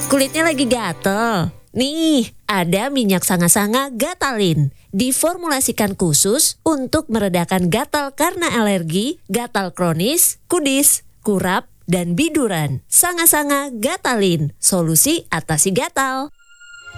Kulitnya lagi gatel? Nih, ada minyak sanga-sanga Gatalin. Diformulasikan khusus untuk meredakan gatal karena alergi, gatal kronis, kudis, kurap, dan biduran. Sanga-sanga Gatalin, solusi atasi gatal.